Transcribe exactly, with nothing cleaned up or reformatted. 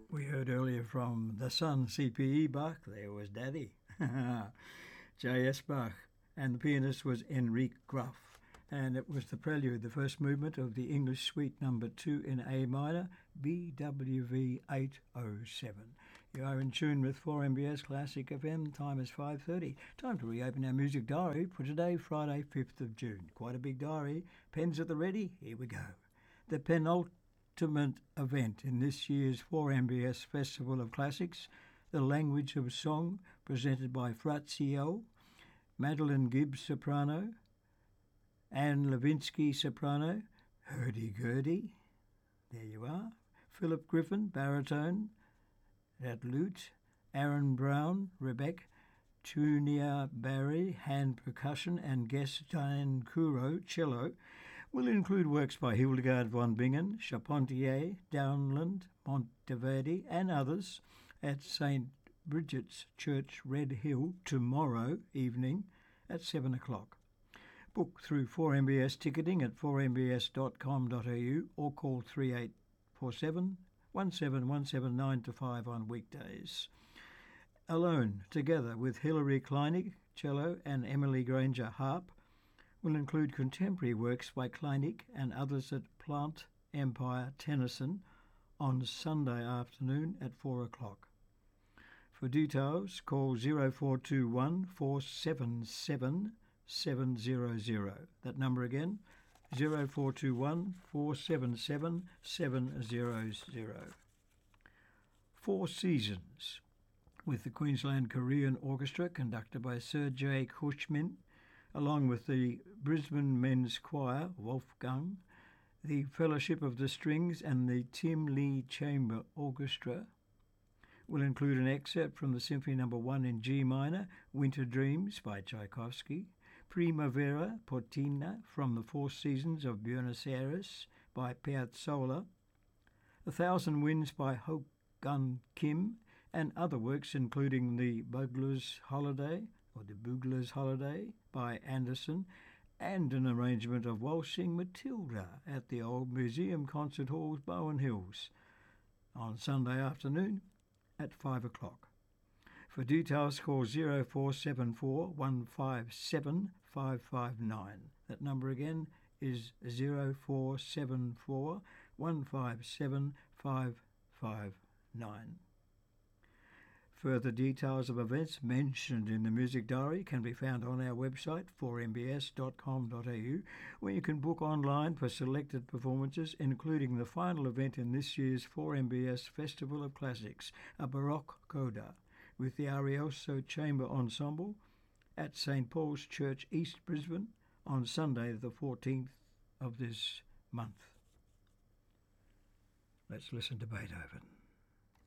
We heard earlier from the son, C P E Bach, there was Daddy, J S Bach, and the pianist was Enrique Gruff, and it was the prelude, the first movement of the English Suite number two in A minor, B W V eight oh seven. You are in tune with four M B S Classic F M, time is five thirty. Time to reopen our music diary for today, Friday, fifth of June. Quite a big diary, pens at the ready, here we go. The penultimate ultimate event in this year's four M B S Festival of Classics, The Language of Song, presented by Frazio, Madeline Gibbs soprano, Anne Levinsky soprano, hurdy-gurdy, there you are, Philip Griffin baritone, at lute, Aaron Brown, rebec, Tunia Barry, hand percussion, and guest Diane Kuro, cello, will include works by Hildegard von Bingen, Charpentier, Downland, Monteverdi, and others at Saint Bridget's Church, Red Hill, tomorrow evening at seven o'clock. Book through four M B S ticketing at four m b s dot com dot a u or call three eight four seven, one seven one seven nine to five on weekdays. Alone, together with Hilary Kleinig, cello, and Emily Granger, harp, will include contemporary works by Kleinig and others at Plant Empire, Tennyson, on Sunday afternoon at four o'clock. For details, call zero four two one, four seven seven, seven zero zero. That number again, zero four two one, four seven seven, seven zero zero. Four Seasons, with the Queensland Korean Orchestra conducted by Sir J. Kushmin, along with the Brisbane Men's Choir, Wolfgang, the Fellowship of the Strings and the Tim Lee Chamber Orchestra, will include an excerpt from the Symphony Number one in G minor, Winter Dreams by Tchaikovsky, Primavera Portina from the Four Seasons of Buenos Aires by Piazzolla, A Thousand Winds by Ho Gun Kim, and other works including the Bugler's Holiday, or the Bugler's Holiday by Anderson, and an arrangement of Waltzing Matilda at the Old Museum Concert Hall, Bowen Hills, on Sunday afternoon at five o'clock. For details, call zero four seven four, one five seven, five five nine. That number again is zero four seven four, one five seven, five five nine. Further details of events mentioned in the music diary can be found on our website, four m b s dot com dot a u, where you can book online for selected performances, including the final event in this year's four M B S Festival of Classics, a Baroque coda, with the Arioso Chamber Ensemble at Saint Paul's Church, East Brisbane, on Sunday the fourteenth of this month. Let's listen to Beethoven.